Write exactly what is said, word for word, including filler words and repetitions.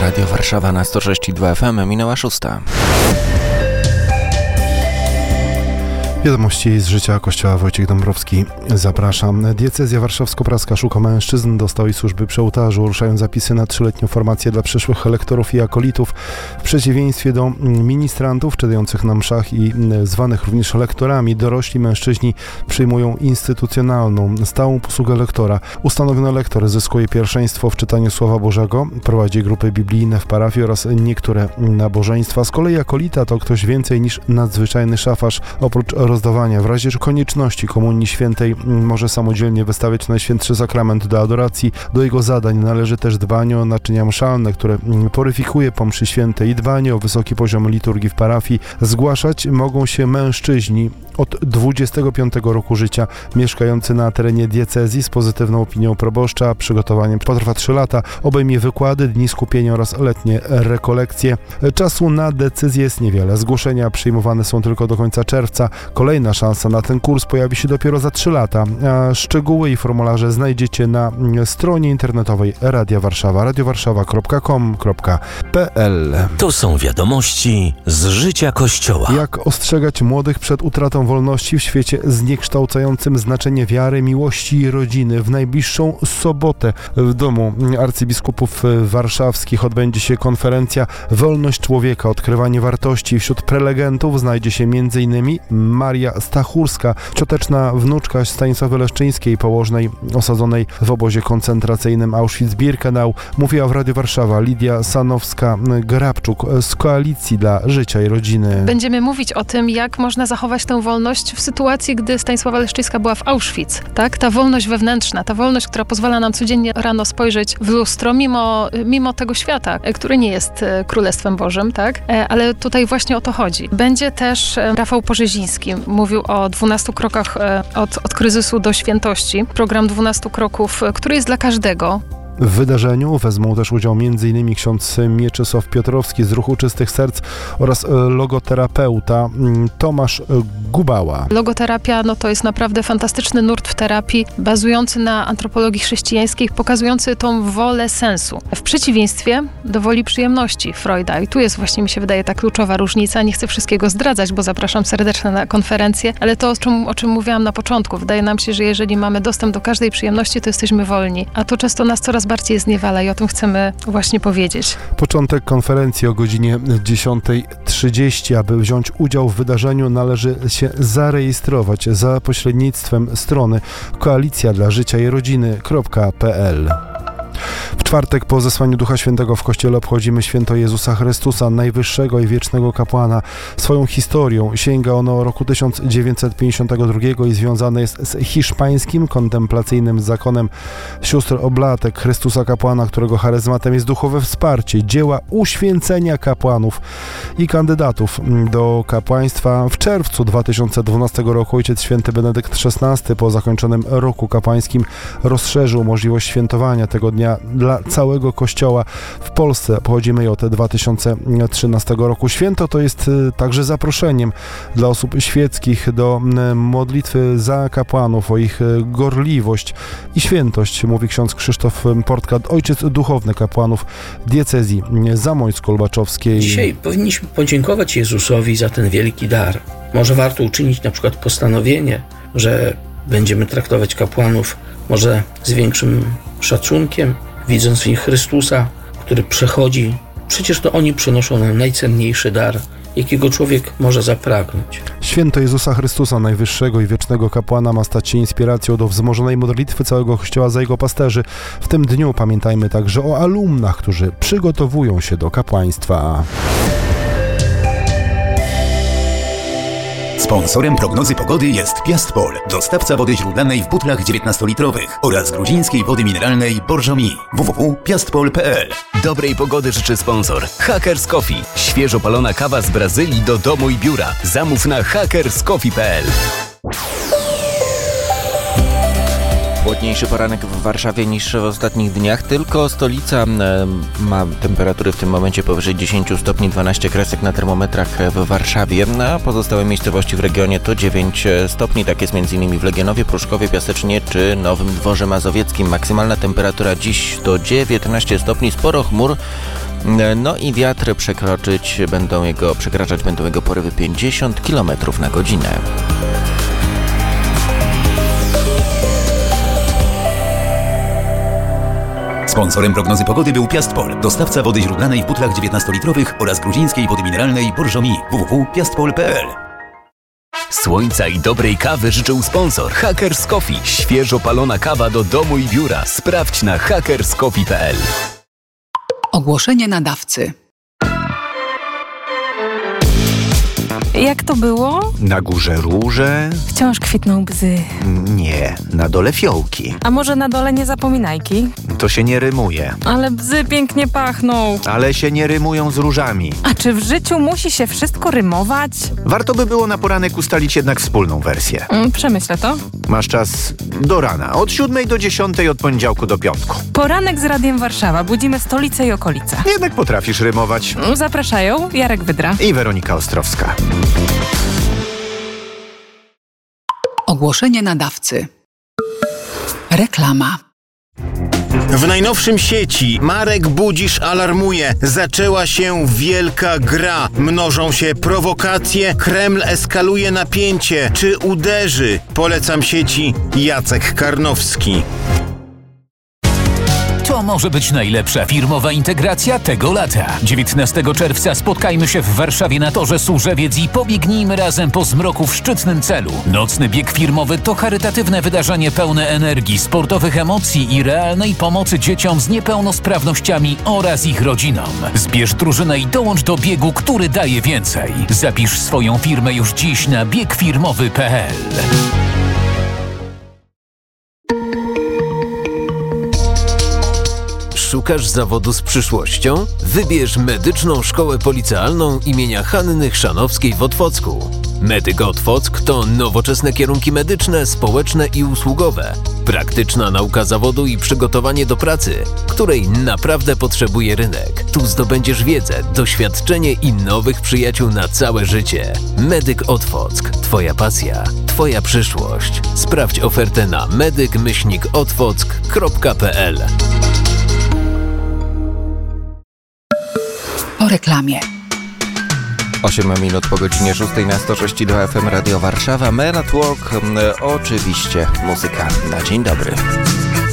Radio Warszawa na sto sześć i dwa F M, minęła szósta. Wiadomości z życia Kościoła. Wojciech Dąbrowski, zapraszam. Diecezja warszawsko-praska szuka mężczyzn do stałej służby przy ołtarzu. Ruszają zapisy na trzyletnią formację dla przyszłych lektorów i akolitów. W przeciwieństwie do ministrantów czytających na mszach i zwanych również lektorami, dorośli mężczyźni przyjmują instytucjonalną, stałą posługę lektora. Ustanowiony lektor zyskuje pierwszeństwo w czytaniu Słowa Bożego, prowadzi grupy biblijne w parafii oraz niektóre nabożeństwa. Z kolei akolita to ktoś więcej niż nadzwyczajny szafarz. Oprócz rozdawania w razie konieczności Komunii Świętej może samodzielnie wystawiać Najświętszy Sakrament do adoracji. Do jego zadań należy też dbanie o naczynia mszalne, które poryfikuje po mszy świętej, i dbanie o wysoki poziom liturgii w parafii. Zgłaszać mogą się mężczyźni od dwudziestego piątego roku życia mieszkający na terenie diecezji z pozytywną opinią proboszcza. Przygotowanie potrwa trzy lata. Obejmie wykłady, dni skupienia oraz letnie rekolekcje. Czasu na decyzję jest niewiele. Zgłoszenia przyjmowane są tylko do końca czerwca. Kolejna szansa na ten kurs pojawi się dopiero za trzy lata. A szczegóły i formularze znajdziecie na stronie internetowej Radia Warszawa, radiowarszawa kropka com kropka p l. To są wiadomości z życia Kościoła. Jak ostrzegać młodych przed utratą wolności w świecie zniekształcającym znaczenie wiary, miłości i rodziny? W najbliższą sobotę w Domu Arcybiskupów Warszawskich odbędzie się konferencja Wolność Człowieka, odkrywanie wartości. Wśród prelegentów znajdzie się między innymi Maria Stachurska, cioteczna wnuczka Stanisławy Leszczyńskiej, położnej osadzonej w obozie koncentracyjnym Auschwitz-Birkenau. Mówiła w Radiu Warszawa Lidia Sanowska-Grabczuk z Koalicji dla Życia i Rodziny. Będziemy mówić o tym, jak można zachować tę wolność w sytuacji, gdy Stanisława Leszczyńska była w Auschwitz. Tak? Ta wolność wewnętrzna, ta wolność, która pozwala nam codziennie rano spojrzeć w lustro, mimo, mimo tego świata, który nie jest Królestwem Bożym, tak? Ale tutaj właśnie o to chodzi. Będzie też Rafał Porzeziński. Mówił o dwunastu krokach od, od kryzysu do świętości. Program dwunastu kroków, który jest dla każdego. W wydarzeniu wezmą też udział między innymi ksiądz Mieczysław Piotrowski z Ruchu Czystych Serc oraz logoterapeuta Tomasz Gubała. Logoterapia no to jest naprawdę fantastyczny nurt w terapii, bazujący na antropologii chrześcijańskiej, pokazujący tą wolę sensu. W przeciwieństwie do woli przyjemności Freuda. I tu jest właśnie, mi się wydaje, ta kluczowa różnica. Nie chcę wszystkiego zdradzać, bo zapraszam serdecznie na konferencję, ale to, o czym, o czym mówiłam na początku. Wydaje nam się, że jeżeli mamy dostęp do każdej przyjemności, to jesteśmy wolni. A to często nas coraz bardziej zniewala i o tym chcemy właśnie powiedzieć. Początek konferencji o godzinie dziesiąta trzydzieści. Aby wziąć udział w wydarzeniu, należy się zarejestrować za pośrednictwem strony koalicja dla życia i rodziny kropka p l. W czwartek po zesłaniu Ducha Świętego w Kościele obchodzimy święto Jezusa Chrystusa, najwyższego i wiecznego kapłana. Swoją historią sięga ono roku tysiąc dziewięćset pięćdziesiątego drugiego i związane jest z hiszpańskim kontemplacyjnym zakonem sióstr oblatek Chrystusa kapłana, którego charyzmatem jest duchowe wsparcie dzieła uświęcenia kapłanów i kandydatów do kapłaństwa. W czerwcu dwa tysiące dwunastego roku Ojciec Święty Benedykt szesnasty po zakończonym roku kapłańskim rozszerzył możliwość świętowania tego dnia dla całego Kościoła. W Polsce obchodzimy je od dwa tysiące trzynastego roku. Święto to jest także zaproszeniem dla osób świeckich do modlitwy za kapłanów, o ich gorliwość i świętość, mówi ksiądz Krzysztof Portka, ojciec duchowny kapłanów diecezji zamońsko-lubaczowskiej. Dzisiaj powinniśmy podziękować Jezusowi za ten wielki dar. Może warto uczynić na przykład postanowienie, że będziemy traktować kapłanów może z większym szacunkiem, widząc w nich Chrystusa, który przechodzi. Przecież to oni przynoszą nam najcenniejszy dar, jakiego człowiek może zapragnąć. Święto Jezusa Chrystusa, najwyższego i wiecznego kapłana, ma stać się inspiracją do wzmożonej modlitwy całego Kościoła za jego pasterzy. W tym dniu pamiętajmy także o alumnach, którzy przygotowują się do kapłaństwa. Sponsorem prognozy pogody jest Piastpol, dostawca wody źródlanej w butlach dziewiętnastolitrowych oraz gruzińskiej wody mineralnej Borżomi. w w w kropka piastpol kropka p l. Dobrej pogody życzy sponsor Hackers Coffee. Świeżo palona kawa z Brazylii do domu i biura. Zamów na hackers coffee kropka p l. Chłodniejszy poranek w Warszawie niż w ostatnich dniach. Tylko stolica e, ma temperatury w tym momencie powyżej dziesięć stopni, dwanaście kresek na termometrach w Warszawie. A pozostałe miejscowości w regionie to dziewięć stopni. Tak jest m.in. w Legionowie, Pruszkowie, Piasecznie czy Nowym Dworze Mazowieckim. Maksymalna temperatura dziś to dziewiętnaście stopni, sporo chmur. No i wiatry przekroczyć będą jego, przekraczać będą jego porywy pięćdziesiąt kilometrów na godzinę. Sponsorem prognozy pogody był Piastpol, dostawca wody źródlanej w butlach dziewiętnastolitrowych oraz gruzińskiej wody mineralnej Borżomi. w w w kropka piastpol kropka p l. Słońca i dobrej kawy życzył sponsor Hackers Coffee. Świeżo palona kawa do domu i biura. Sprawdź na hackers coffee kropka p l. Ogłoszenie nadawcy. Jak to było? Na górze róże? Wciąż kwitną bzy. Nie, na dole fiołki. A może na dole nie zapominajki? To się nie rymuje. Ale bzy pięknie pachną. Ale się nie rymują z różami. A czy w życiu musi się wszystko rymować? Warto by było na poranek ustalić jednak wspólną wersję. Mm, przemyślę to. Masz czas do rana, od siódmej do dziesiątej, od poniedziałku do piątku. Poranek z Radiem Warszawa. Budzimy stolicę i okolice. Jednak potrafisz rymować. Mm, zapraszają Jarek Wydra I Weronika Ostrowska. Ogłoszenie nadawcy. Reklama. W najnowszym sieci Marek Budzisz alarmuje. Zaczęła się wielka gra. Mnożą się prowokacje, Kreml eskaluje napięcie. Czy uderzy? Polecam sieci Jacek Karnowski. To może być najlepsza firmowa integracja tego lata. dziewiętnastego czerwca spotkajmy się w Warszawie na Torze Służewiec i pobiegnijmy razem po zmroku w szczytnym celu. Nocny bieg firmowy to charytatywne wydarzenie pełne energii, sportowych emocji i realnej pomocy dzieciom z niepełnosprawnościami oraz ich rodzinom. Zbierz drużynę i dołącz do biegu, który daje więcej. Zapisz swoją firmę już dziś na bieg firmowy kropka p l. Szukasz zawodu z przyszłością? Wybierz Medyczną Szkołę Policealną imienia Hanny Chrzanowskiej w Otwocku. Medyk Otwock to nowoczesne kierunki medyczne, społeczne i usługowe. Praktyczna nauka zawodu i przygotowanie do pracy, której naprawdę potrzebuje rynek. Tu zdobędziesz wiedzę, doświadczenie i nowych przyjaciół na całe życie. Medyk Otwock. Twoja pasja, Twoja przyszłość. Sprawdź ofertę na medyk myślnik otwock kropka p l. Po reklamie. osiem minut po godzinie szóstej na sto sześć i dwa F M Radio Warszawa. Men at Work, oczywiście muzyka na dzień dobry.